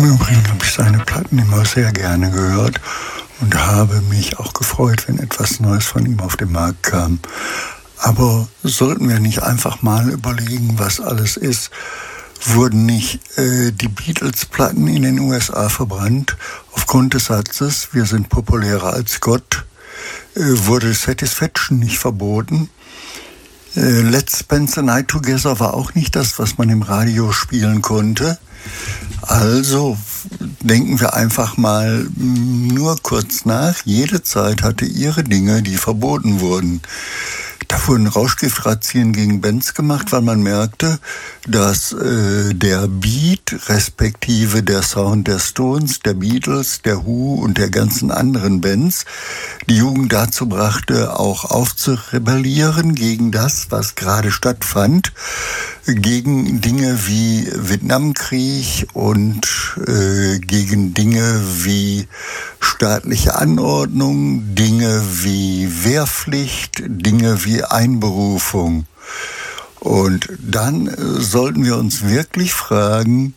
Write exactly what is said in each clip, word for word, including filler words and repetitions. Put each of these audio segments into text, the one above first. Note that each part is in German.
Im Übrigen habe ich seine Platten immer sehr gerne gehört und habe mich auch gefreut, wenn etwas Neues von ihm auf den Markt kam. Aber sollten wir nicht einfach mal überlegen, was alles ist? Wurden nicht äh, die Beatles-Platten in den U S A verbrannt aufgrund des Satzes, wir sind populärer als Gott? Äh, wurde Satisfaction nicht verboten? Äh, Let's Spend the Night Together war auch nicht das, was man im Radio spielen konnte. Also denken wir einfach mal nur kurz nach. Jede Zeit hatte ihre Dinge, die verboten wurden. Da wurden Rauschgiftrazzien gegen Bands gemacht, weil man merkte, dass äh, der Beat respektive der Sound der Stones, der Beatles, der Who und der ganzen anderen Bands die Jugend dazu brachte, auch aufzurebellieren gegen das, was gerade stattfand, gegen Dinge wie Vietnamkrieg und äh, gegen Dinge wie staatliche Anordnung, Dinge wie Wehrpflicht, Dinge wie Einberufung. Und dann äh, sollten wir uns wirklich fragen,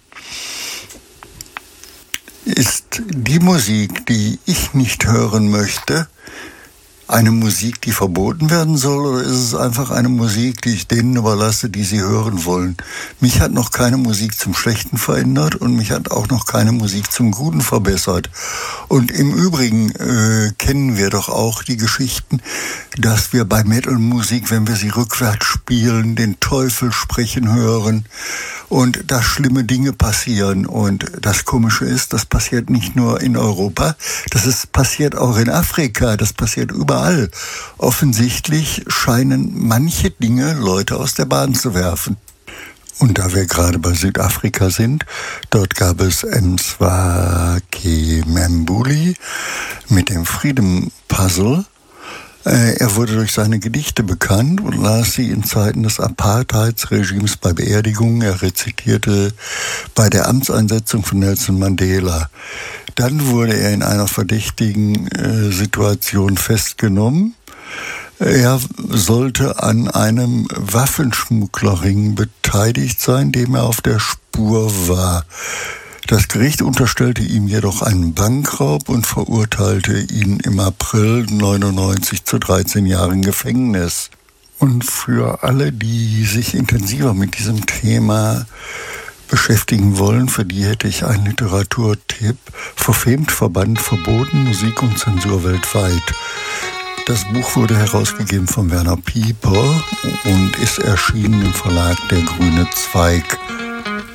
ist die Musik, die ich nicht hören möchte, eine Musik, die verboten werden soll, oder ist es einfach eine Musik, die ich denen überlasse, die sie hören wollen? Mich hat noch keine Musik zum Schlechten verändert und mich hat auch noch keine Musik zum Guten verbessert. Und im Übrigen äh, kennen wir doch auch die Geschichten, dass wir bei Metal-Musik, wenn wir sie rückwärts spielen, den Teufel sprechen hören und dass schlimme Dinge passieren. Und das Komische ist, das passiert nicht nur in Europa, das ist, passiert auch in Afrika, das passiert überall. Offensichtlich scheinen manche Dinge Leute aus der Bahn zu werfen. Und da wir gerade bei Südafrika sind, dort gab es Mzwaki Mbuli mit dem Freedom Puzzle. Er wurde durch seine Gedichte bekannt und las sie in Zeiten des Apartheidsregimes bei Beerdigungen. Er rezitierte bei der Amtseinsetzung von Nelson Mandela. Dann wurde er in einer verdächtigen äh, Situation festgenommen. Er sollte an einem Waffenschmugglerring beteiligt sein, dem er auf der Spur war. Das Gericht unterstellte ihm jedoch einen Bankraub und verurteilte ihn im April neunundneunzig zu dreizehn Jahren Gefängnis. Und für alle, die sich intensiver mit diesem Thema beschäftigen wollen, für die hätte ich einen Literaturtipp. Verfemt, verbannt, verboten, Musik und Zensur weltweit. Das Buch wurde herausgegeben von Werner Pieper und ist erschienen im Verlag Der Grüne Zweig.